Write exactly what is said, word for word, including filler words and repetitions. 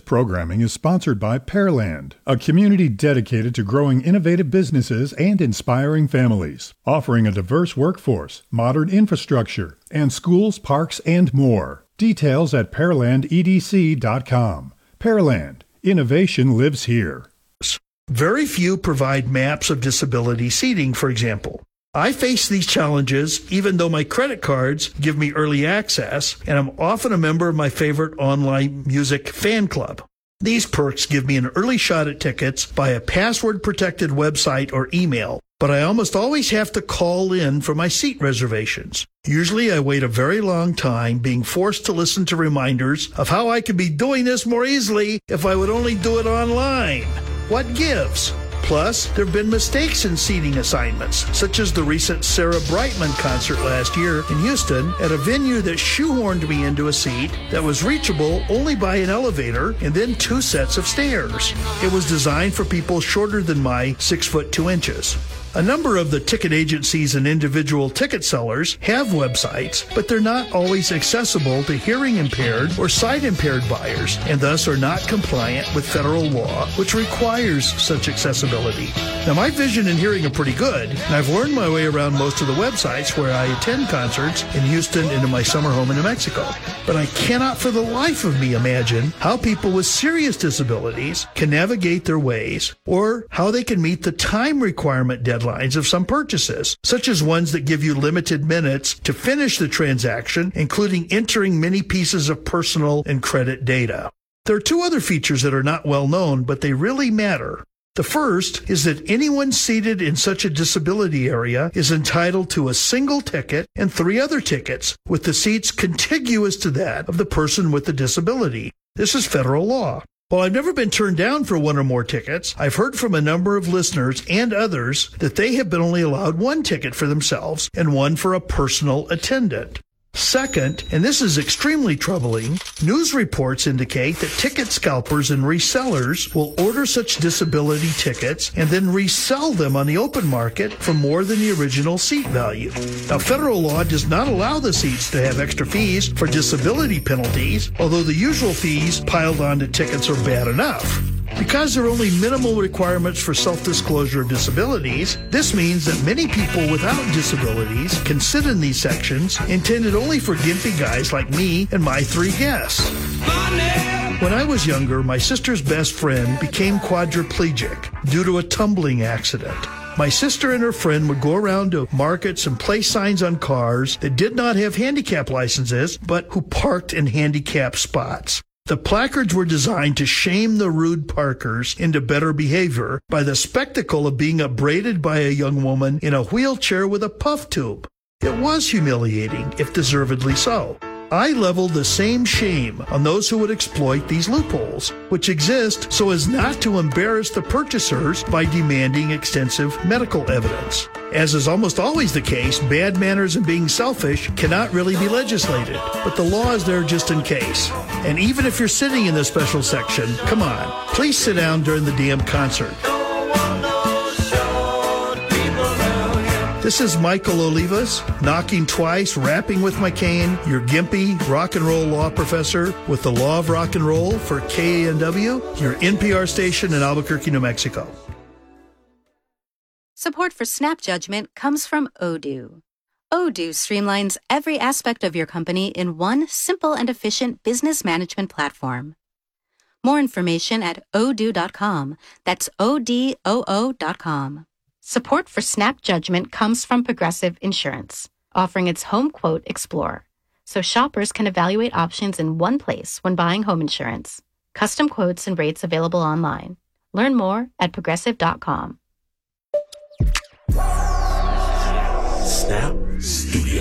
programming is sponsored by Pearland, a community dedicated to growing innovative businesses and inspiring families, offering a diverse workforce, modern infrastructure, and schools, parks, and more. Details at pearland e d c dot com. Pearland. Innovation lives here. Very few provide maps of disability seating, for example. I face these challenges even though my credit cards give me early access, and I'm often a member of my favorite online music fan club. These perks give me an early shot at tickets by a password-protected website or email, but I almost always have to call in for my seat reservations. Usually I wait a very long time, being forced to listen to reminders of how I could be doing this more easily if I would only do it online. What gives? Plus, there have been mistakes in seating assignments, such as the recent Sarah Brightman concert last year in Houston at a venue that shoehorned me into a seat that was reachable only by an elevator and then two sets of stairs. It was designed for people shorter than my six foot two inches. A number of the ticket agencies and individual ticket sellers have websites, but they're not always accessible to hearing impaired or sight impaired buyers, and thus are not compliant with federal law, which requires such accessibility. Now, my vision and hearing are pretty good, and I've learned my way around most of the websites where I attend concerts in Houston and in my summer home in New Mexico. But I cannot for the life of me imagine how people with serious disabilities can navigate their ways, or how they can meet the time requirement deadline of some purchases, such as ones that give you limited minutes to finish the transaction, including entering many pieces of personal and credit data. There are two other features that are not well known, but they really matter. The first is that anyone seated in such a disability area is entitled to a single ticket and three other tickets, with the seats contiguous to that of the person with the disability. This is federal law. While I've never been turned down for one or more tickets, I've heard from a number of listeners and others that they have been only allowed one ticket for themselves and one for a personal attendant. Second, and this is extremely troubling, news reports indicate that ticket scalpers and resellers will order such disability tickets and then resell them on the open market for more than the original seat value. Now, federal law does not allow the seats to have extra fees for disability penalties, although the usual fees piled onto tickets are bad enough. Because there are only minimal requirements for self-disclosure of disabilities, this means that many people without disabilities can sit in these sections intended only for gimpy guys like me and my three guests. When I was younger, my sister's best friend became quadriplegic due to a tumbling accident. My sister and her friend would go around to markets and place signs on cars that did not have handicap licenses, but who parked in handicapped spots. The placards were designed to shame the rude parkers into better behavior by the spectacle of being upbraided by a young woman in a wheelchair with a puff tube. It was humiliating, if deservedly so. I leveled the same shame on those who would exploit these loopholes, which exist so as not to embarrass the purchasers by demanding extensive medical evidence. As is almost always the case, bad manners and being selfish cannot really be legislated, but the law is there just in case. And even if you're sitting in the special section, come on, please sit down during the damn concert. This is Michael Olivas, knocking twice, rapping with my cane, your gimpy rock and roll law professor with the Law of Rock and Roll for K A N W, your N P R station in Albuquerque, New Mexico. Support for Snap Judgment comes from Odoo. Odoo streamlines every aspect of your company in one simple and efficient business management platform. More information at odoo dot com. That's O D O O dot com. Support for Snap Judgment comes from Progressive Insurance, offering its Home Quote Explorer, so shoppers can evaluate options in one place when buying home insurance. Custom quotes and rates available online. Learn more at progressive dot com. Snap Studio.